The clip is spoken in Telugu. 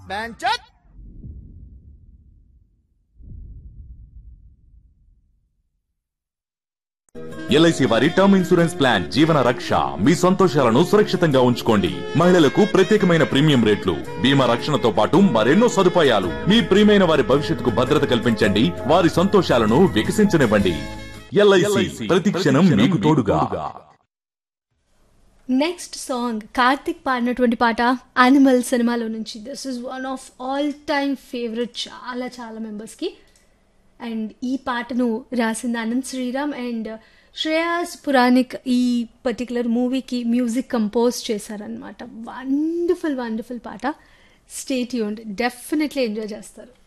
బెంచత్. ఎల్ఐసి వారి టర్మ్ ఇన్సూరెన్స్ ప్లాన్ జీవన రక్ష. మీ సంతోషాలను సురక్షితంగా ఉంచుకోండి. మహిళలకు ప్రత్యేకమైన ప్రీమియం రేట్లు, బీమా రక్షణతో పాటు మరెన్నో సదుపాయాలు. మీ ప్రియమైన వారి భవిష్యత్తుకు భద్రత కల్పించండి, వారి సంతోషాలను వికసించనివ్వండి. ఎల్ఐసి ప్రతి క్షణం మీకు తోడుగా. నెక్స్ట్ సాంగ్ కార్తిక్ పాడినటువంటి పాట యానిమల్ సినిమాలో నుంచి. This is one of all time favourite చాలా చాలా మెంబర్స్కి. అండ్ ఈ పాటను రాసింది అనంత్ శ్రీరామ్ అండ్ శ్రేయాస్ పురాణిక్ ఈ పర్టికులర్ మూవీకి మ్యూజిక్ కంపోజ్ చేశారనమాట. వండర్ఫుల్ వండర్ఫుల్ పాట. స్టే ట్యూన్డ్, డెఫినెట్లీ ఎంజాయ్ చేస్తారు.